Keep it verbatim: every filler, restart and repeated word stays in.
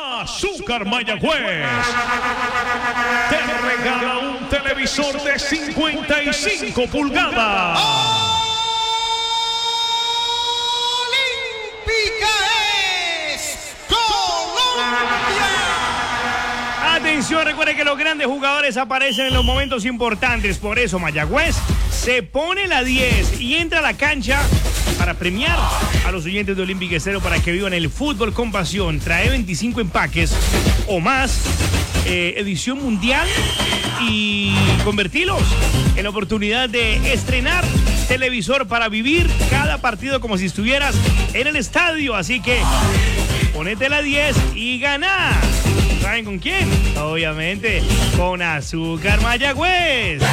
Azúcar Mayagüez te regala un televisor de cincuenta y cinco pulgadas. Olímpica es Colombia. Atención, recuerde que los grandes jugadores aparecen en los momentos importantes. Por eso Mayagüez se pone la diez y entra a la cancha para premiar a los oyentes de Olímpica Estéreo para que vivan el fútbol con pasión. Trae veinticinco empaques o más, eh, edición mundial, y convertirlos en la oportunidad de estrenar televisor para vivir cada partido como si estuvieras en el estadio. Así que ponete la diez y gana. ¿Saben con quién? Obviamente con Azúcar Mayagüez.